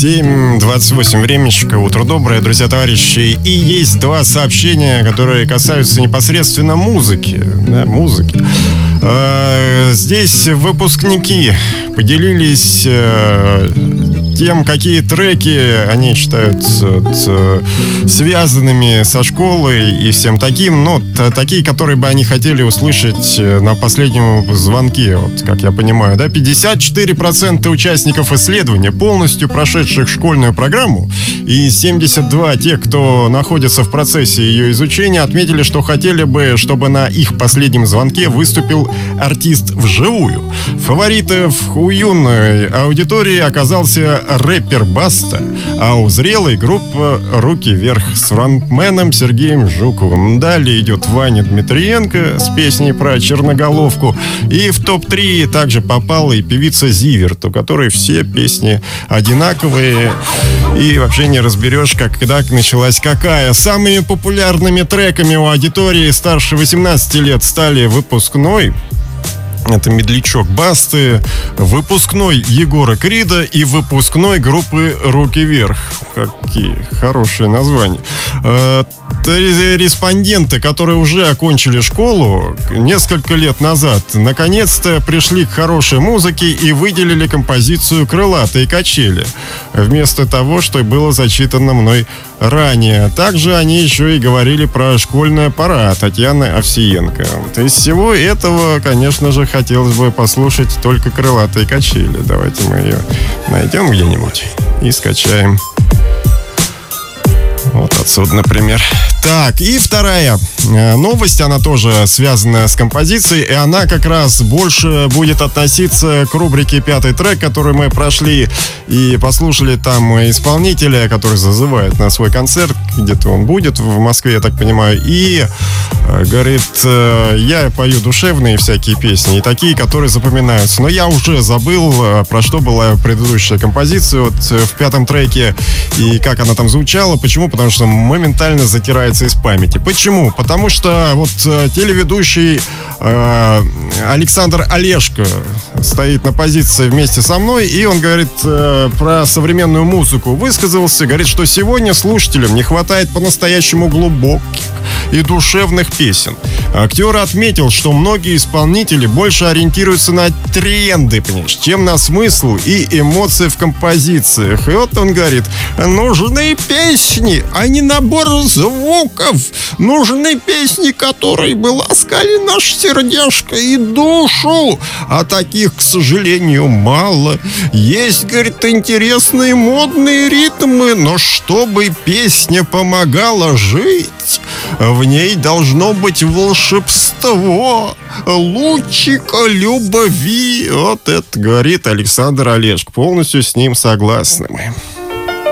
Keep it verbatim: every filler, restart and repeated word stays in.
семь двадцать восемь времечко. Утро доброе, друзья, товарищи. И есть два сообщения, которые касаются непосредственно музыки. Да, музыки. Здесь выпускники поделились тем, какие треки они считают связанными со школой и всем таким, но такие, которые бы они хотели услышать на последнем звонке, вот, как я понимаю, да, пятьдесят четыре процента участников исследования, полностью прошедших школьную программу, и семьдесят два процента тех, кто находится в процессе ее изучения, отметили, что хотели бы, чтобы на их последнем звонке выступил артист вживую. Фаворитов у юной аудитории оказался рэпер Баста, а у зрелой группа «Руки вверх» с фронтменом Сергеем Жуковым. Далее идет Ваня Дмитриенко с песней про черноголовку. И в топ три также попала и певица Зиверт, у которой все песни одинаковые. И вообще не разберешь, как, когда началась какая. Самыми популярными треками у аудитории старше восемнадцати лет стали «Выпускной». Это медлячок Басты, «Выпускной» Егора Крида и «Выпускной» группы «Руки вверх». Какие хорошие названия. Респонденты, которые уже окончили школу несколько лет назад, наконец-то пришли к хорошей музыке и выделили композицию «Крылатые качели» вместо того, что было зачитано мной ранее. Также они еще и говорили про «Школьная пора» Татьяны Овсиенко. Из всего этого, конечно же, хотелось бы послушать только «Крылатые качели». Давайте мы ее найдем где-нибудь и скачаем. Вот отсюда, например. Так, и вторая новость, она тоже связана с композицией, и она как раз больше будет относиться к рубрике «Пятый трек», который мы прошли и послушали там исполнителя, который зазывает на свой концерт, где-то он будет в Москве, я так понимаю, и говорит, я пою душевные всякие песни, и такие, которые запоминаются. Но я уже забыл, про что была предыдущая композиция вот в пятом треке, и как она там звучала. Почему? Потому что моментально затирается из памяти. Почему? Потому что вот телеведущий э, Александр Олешко стоит на позиции вместе со мной, и он говорит э, про современную музыку. Высказался, говорит, что сегодня слушателям не хватает по-настоящему глубоких и душевных песен. Актер отметил, что многие исполнители больше ориентируются на тренды, понимаешь, чем на смысл и эмоции в композициях. И вот он говорит, нужны песни, а не набор звуков. Нужны песни, которые бы ласкали наше сердечко и душу. А таких, к сожалению, мало. Есть, говорит, интересные модные ритмы, но чтобы песня помогала жить, в ней должно быть волшебство, лучика любви. Вот это говорит Александр Олешко. Полностью с ним согласны мы.